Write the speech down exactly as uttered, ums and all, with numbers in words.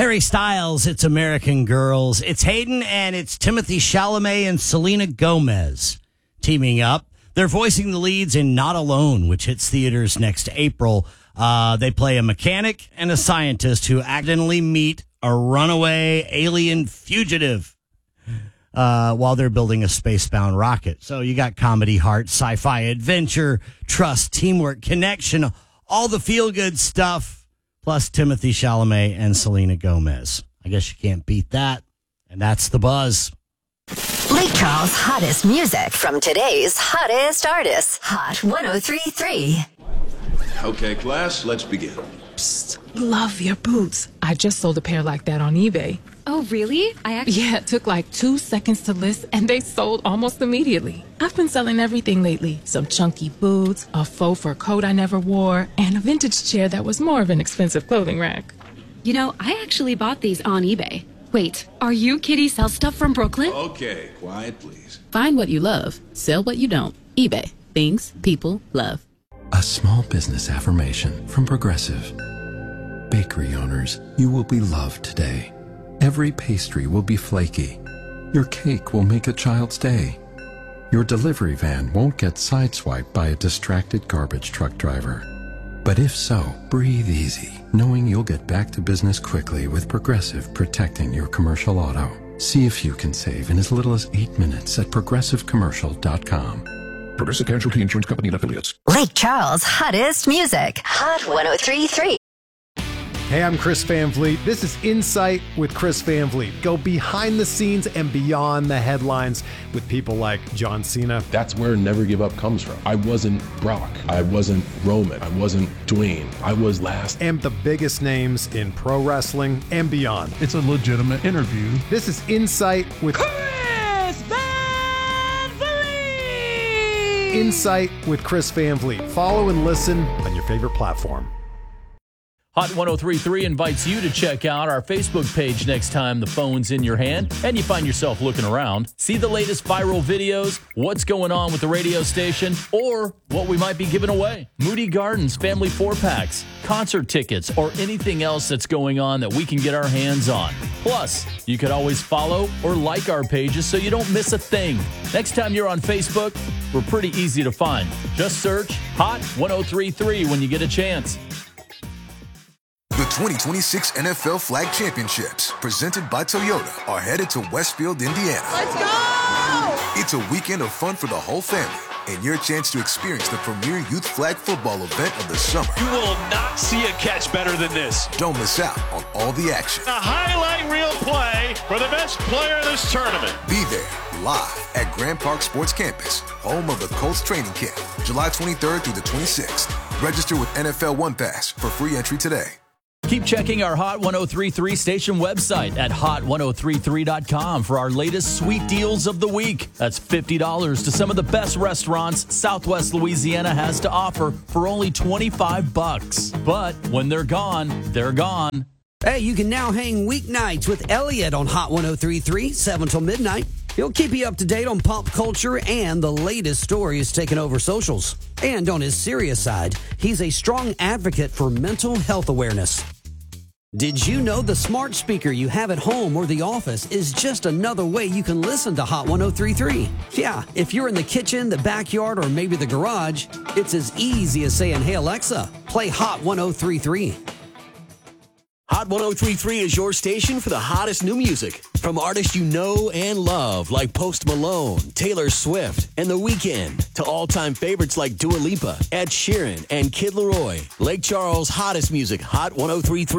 Harry Styles, it's American Girls. It's Hayden and it's Timothy Chalamet and Selena Gomez teaming up. They're voicing the leads in Not Alone, which hits theaters next April. Uh, they play a mechanic and a scientist who accidentally meet a runaway alien fugitive uh, while they're building a spacebound rocket. So you got comedy, heart, sci-fi, adventure, trust, teamwork, connection, all the feel-good stuff, plus Timothy Chalamet and Selena Gomez. I guess you can't beat that. And that's the buzz. Lake Charles' hottest music from today's hottest artists. Hot one oh three point three. Okay, class, let's begin. Psst, love your boots. I just sold a pair like that on eBay. Oh, really? I actually... Yeah, it took like two seconds to list, and they sold almost immediately. I've been selling everything lately. Some chunky boots, a faux fur coat I never wore, and a vintage chair that was more of an expensive clothing rack. You know, I actually bought these on eBay. Wait, are you Kitty Sell Stuff from Brooklyn? Okay, quiet, please. Find what you love. Sell what you don't. eBay. Things people love. A small business affirmation from Progressive. Bakery owners, you will be loved today. Every pastry will be flaky. Your cake will make a child's day. Your delivery van won't get sideswiped by a distracted garbage truck driver. But if so, breathe easy, knowing you'll get back to business quickly with Progressive protecting your commercial auto. See if you can save in as little as eight minutes at progressive commercial dot com. Progressive Casualty Insurance Company and Affiliates. Lake Charles' hottest music. Hot one oh three point three. Hey, I'm Chris Van Vliet. This is Insight with Chris Van Vliet. Go behind the scenes and beyond the headlines with people like John Cena. That's where Never Give Up comes from. I wasn't Brock. I wasn't Roman. I wasn't Dwayne. I was last. And the biggest names in pro wrestling and beyond. It's a legitimate interview. This is Insight with Chris Van Vliet. Insight with Chris Van Vliet. Follow and listen on your favorite platform. Hot one oh three point three invites you to check out our Facebook page next time the phone's in your hand and you find yourself looking around. See the latest viral videos, what's going on with the radio station, or what we might be giving away. Moody Gardens family four-packs, concert tickets, or anything else that's going on that we can get our hands on. Plus, you could always follow or like our pages so you don't miss a thing. Next time you're on Facebook, we're pretty easy to find. Just search Hot one oh three point three when you get a chance. The twenty twenty-six N F L Flag Championships, presented by Toyota, are headed to Westfield, Indiana. Let's go! It's a weekend of fun for the whole family and your chance to experience the premier youth flag football event of the summer. You will not see a catch better than this. Don't miss out on all the action. A highlight reel play for the best player in this tournament. Be there live at Grand Park Sports Campus, home of the Colts training camp, July twenty-third through the twenty-sixth. Register with N F L One Pass for free entry today. Keep checking our Hot one oh three point three station website at hot one oh three three dot com for our latest sweet deals of the week. That's fifty dollars to some of the best restaurants Southwest Louisiana has to offer for only twenty-five bucks. But when they're gone, they're gone. Hey, you can now hang weeknights with Elliot on Hot one oh three point three, seven till midnight. He'll keep you up to date on pop culture and the latest stories taking over socials. And on his serious side, he's a strong advocate for mental health awareness. Did you know the smart speaker you have at home or the office is just another way you can listen to Hot one oh three point three? Yeah, if you're in the kitchen, the backyard, or maybe the garage, it's as easy as saying, "Hey Alexa, play Hot one oh three point three. Hot one oh three point three is your station for the hottest new music. From artists you know and love like Post Malone, Taylor Swift, and The Weeknd, to all-time favorites like Dua Lipa, Ed Sheeran, and Kid Laroi. Lake Charles' hottest music, Hot one oh three point three.